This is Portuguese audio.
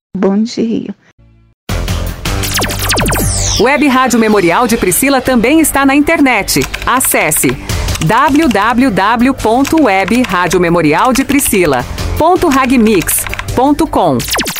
Bom dia. Web Rádio Memorial de Priscila também está na internet. Acesse www.webradiomemorialdepriscila.ragmix.com.